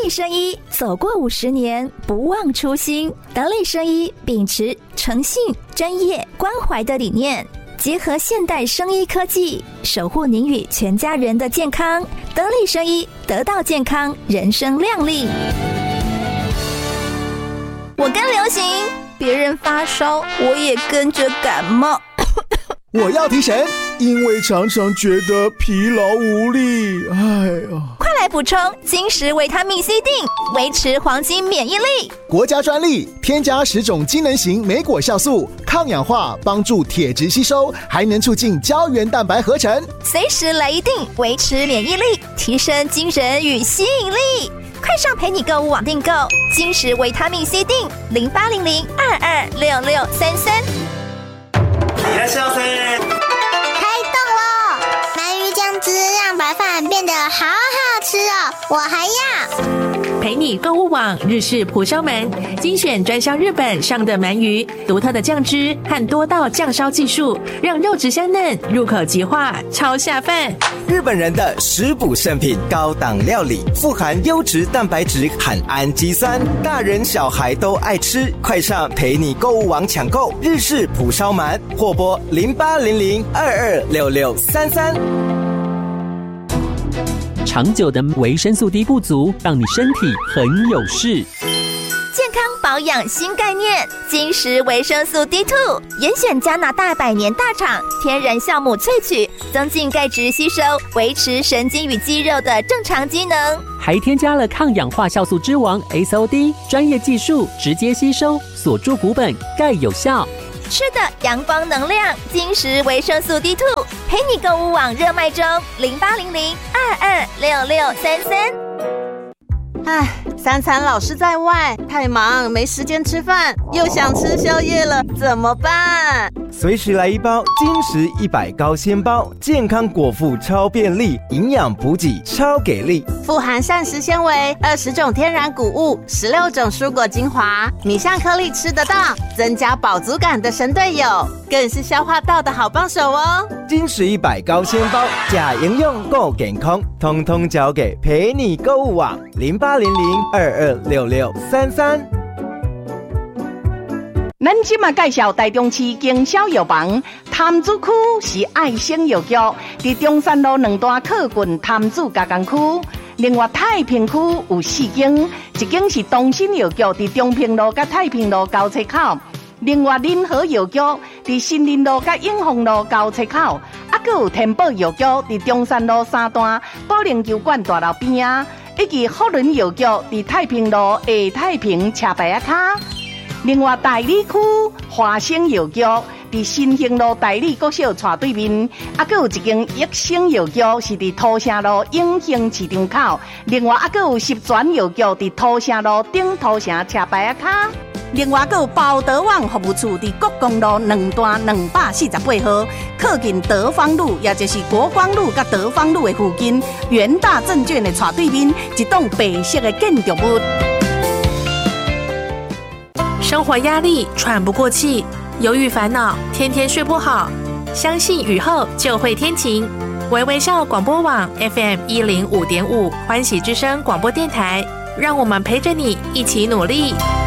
力生医走过50年，不忘初心。得力生医秉持诚信、专业、关怀的理念，结合现代生医科技，守护您与全家人的健康。得力生医，得到健康，人生亮丽。我跟流行，别人发烧，我也跟着感冒。 我要提神，因为常常觉得疲劳无力。 快来补充金石维他命 C 锭，维持黄金免疫力。 国家专利，添加10种机能型莓果酵素，抗氧化，帮助铁质吸收，还能促进胶原蛋白合成。 随时来一锭，维持免疫力，提升精神与吸引力。快上陪你购物网订购金石维他命 C 锭，0800226633。 いらっしゃいませ。 开动了！鳗鱼酱汁让白饭变得好好吃哦，我还要。 陪你购物网日式蒲烧鳗，精选专销日本上的鳗鱼，独特的酱汁和多道酱烧技术，让肉质香嫩，入口即化，超下饭。 日本人的食补圣品，高档料理，富含优质蛋白质和氨基酸，大人小孩都爱吃。快上陪你购物网抢购日式蒲烧鳗，或拨0800226633。 长久的维生素 D 不足，让你身体很有事。 健康保养新概念，金石维生素 D2， 严选加拿大100年大厂天然酵母萃取，增进钙质吸收，维持神经与肌肉的正常机能， 还添加了抗氧化酵素之王 SOD， 专业技术直接吸收，锁住骨本，钙有效。 吃的阳光能量，金石维生素 D2， 陪你购物网热卖中，0800226633。 三餐老是在外，太忙没时间吃饭，又想吃宵夜了，怎么办？ 随时来一包金石100高纤包，健康果腹超便利，营养补给超给力， 富含膳食纤维、20种天然谷物、16种蔬果精华，米香颗粒吃得到，增加饱足感的神队友，更是消化道的好帮手哦。 金石100高纤包，假营养够健康，通通交给陪你购物网0800226633。 咱今嘛介绍台中市经销药房，潭子区是爱生药局，伫中山路2段靠近潭子加工区。另外太平区有4间，一间是东新药局，伫中平路甲太平路交叉口。另外仁和药局伫新林路甲永丰路交叉口，还有天宝药局伫中山路3段保龄球馆大楼边啊，以及福伦药局伫太平路下太平车牌啊卡。另外大理区华生药局伫新兴路大理国小斜对面，还有一间益生药局是伫土城路永兴市场口。另外还有十全药局伫土城路顶土城车牌啊卡。另外还有包德网服务处伫国公路2段248号，靠近德芳路，也就是国光路甲德芳路的附近，元大证券的斜对面，一栋白色的建筑物。 生活压力，喘不过气，忧郁烦恼，天天睡不好。相信雨后就会天晴。微微笑广播网 FM105.5 欢喜之声广播电台，让我们陪着你一起努力。